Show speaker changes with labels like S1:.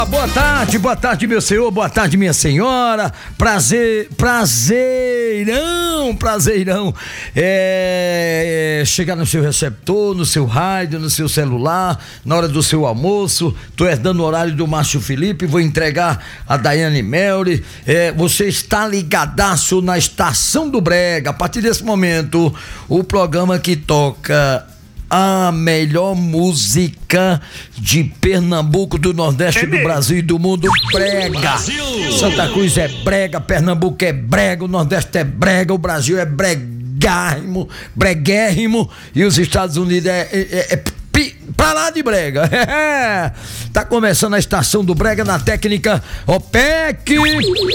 S1: Boa tarde, meu senhor, boa tarde, minha senhora. Prazerão. Chegar no seu receptor, no seu rádio, no seu celular, na hora do seu almoço. Tô herdando o horário do Márcio Felipe, vou entregar a Daiane Melri. Você está ligadaço na Estação do Brega. A partir desse momento, o programa que toca a melhor música de Pernambuco, do Nordeste, do Brasil e do mundo, brega. Santa Cruz é brega, Pernambuco é brega, o Nordeste é brega, o Brasil é breguérrimo e os Estados Unidos pra lá de brega. Tá começando a Estação do Brega na técnica OPEC.